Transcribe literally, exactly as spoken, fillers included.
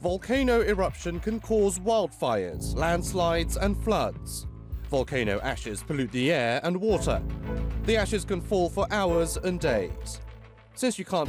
Volcano eruption can cause wildfires, landslides and floods. Volcano ashes pollute the air and water. The ashes can fall for hours and days. Since you can't